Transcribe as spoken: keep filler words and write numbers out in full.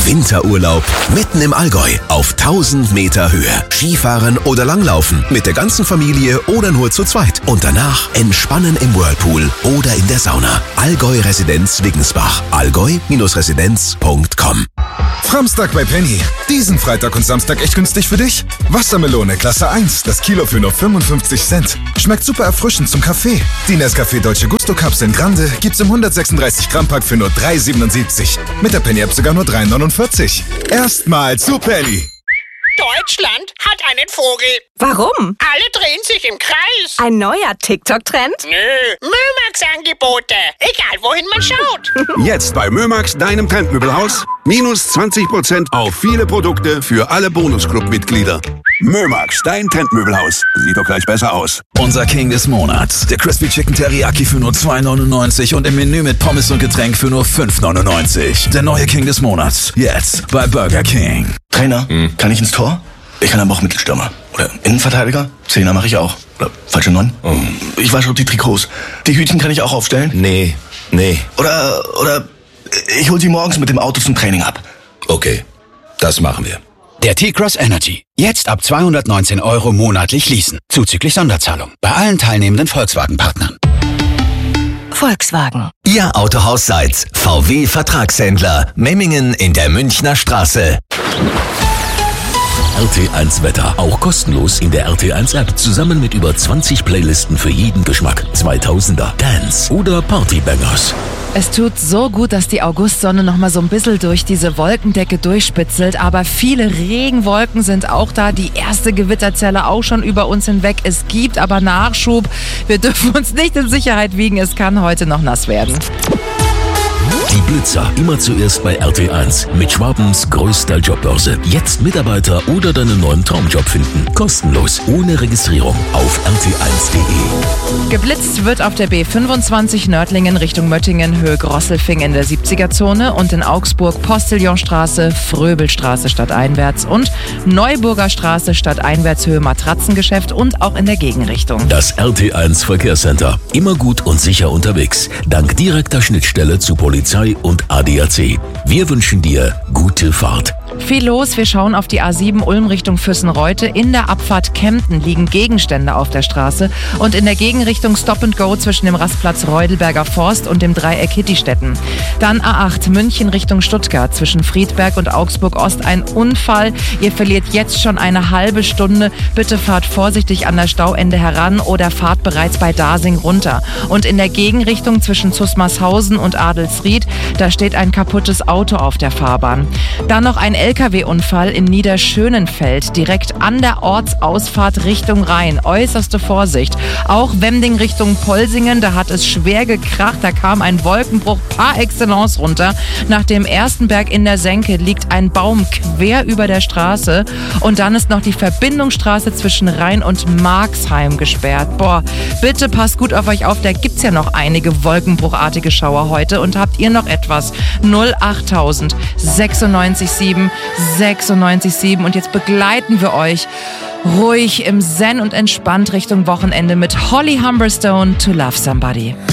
Winterurlaub mitten im Allgäu auf tausend Meter Höhe. Skifahren oder Langlaufen mit der ganzen Familie oder nur zu zweit. Und danach entspannen im Whirlpool oder in der Sauna. Allgäu Residenz Wiggensbach. allgäu Residenz punkt com. Framstag bei Penny. Diesen Freitag und Samstag echt günstig für dich. Wassermelone Klasse eins, das Kilo für nur fünfundfünfzig Cent. Schmeckt super erfrischend zum Kaffee. Die Nescafé Dolce Gusto Kapseln Grande gibt's im hundertsechsunddreißig Gramm Pack für nur drei siebenundsiebzig. Mit der Penny App sogar nur drei neunundvierzig. Erstmal zu Penny. Deutschland hat einen Vogel. Warum? Alle drehen sich im Kreis. Ein neuer TikTok-Trend? Nö, Mömax-Angebote. Egal, wohin man schaut. Jetzt bei Mömax, deinem Trendmöbelhaus. Minus zwanzig Prozent auf viele Produkte für alle Bonusclub-Mitglieder. Mömax, dein Trendmöbelhaus. Sieht doch gleich besser aus. Unser King des Monats. Der Crispy Chicken Teriyaki für nur zwei neunundneunzig und im Menü mit Pommes und Getränk für nur fünf neunundneunzig. Der neue King des Monats. Jetzt bei Burger King. Trainer, hm. kann ich ins Tor? Ich kann aber auch Mittelstürmer. Oder Innenverteidiger? Zehner mache ich auch. Oder falsche Neun? Oh. Ich wasche auch die Trikots. Die Hütchen kann ich auch aufstellen? Nee, nee. Oder, oder ich hol sie morgens mit dem Auto zum Training ab. Okay, das machen wir. Der T-Cross Energy. Jetzt ab zweihundertneunzehn Euro monatlich leasen. Zuzüglich Sonderzahlung. Bei allen teilnehmenden Volkswagen-Partnern. Volkswagen. Ihr Autohaus Seitz. V W Vertragshändler. Memmingen in der Münchner Straße. R T eins Wetter. Auch kostenlos in der R T eins App. Zusammen mit über zwanzig Playlisten für jeden Geschmack. zweitausender, Dance oder Partybangers. Es tut so gut, dass die Augustsonne noch mal so ein bisschen durch diese Wolkendecke durchspitzelt. Aber viele Regenwolken sind auch da. Die erste Gewitterzelle auch schon über uns hinweg. Es gibt aber Nachschub. Wir dürfen uns nicht in Sicherheit wiegen. Es kann heute noch nass werden. Die Blitzer. Immer zuerst bei R T eins. Mit Schwabens größter Jobbörse. Jetzt Mitarbeiter oder deinen neuen Traumjob finden. Kostenlos. Ohne Registrierung. Auf r t eins punkt de. Geblitzt wird auf der B fünfundzwanzig Nördlingen Richtung Möttingen, Höhe Grosselfing in der siebziger-Zone und in Augsburg Postillonstraße, Fröbelstraße stadteinwärts und Neuburger Straße stadteinwärts Höhe Matratzengeschäft und auch in der Gegenrichtung. Das R T eins Verkehrscenter. Immer gut und sicher unterwegs. Dank direkter Schnittstelle zu Polizei und A D A C. Wir wünschen dir gute Fahrt. Viel los, wir schauen auf die A sieben Ulm Richtung Füssenreute. In der Abfahrt Kempten liegen Gegenstände auf der Straße und in der Gegenrichtung Stop and Go zwischen dem Rastplatz Reudelberger Forst und dem Dreieck Hittistetten. Dann A acht München Richtung Stuttgart zwischen Friedberg und Augsburg Ost ein Unfall. Ihr verliert jetzt schon eine halbe Stunde. Bitte fahrt vorsichtig an der Stauende heran oder fahrt bereits bei Dasing runter. Und in der Gegenrichtung zwischen Zusmarshausen und Adelsried, da steht ein kaputtes Auto auf der Fahrbahn. Dann noch ein L K W-Unfall in Niederschönenfeld, direkt an der Ortsausfahrt Richtung Rhein. Äußerste Vorsicht. Auch Wemding Richtung Polsingen, da hat es schwer gekracht. Da kam ein Wolkenbruch par excellence runter. Nach dem ersten Berg in der Senke liegt ein Baum quer über der Straße. Und dann ist noch die Verbindungsstraße zwischen Rhein und Marxheim gesperrt. Boah, bitte passt gut auf euch auf. Da gibt's ja noch einige wolkenbruchartige Schauer heute. Und habt ihr noch etwas? null achttausend sechsundneunzig sieben sechsundneunzig sieben und jetzt begleiten wir euch ruhig im Zen und entspannt Richtung Wochenende mit Holly Humberstone to Love Somebody.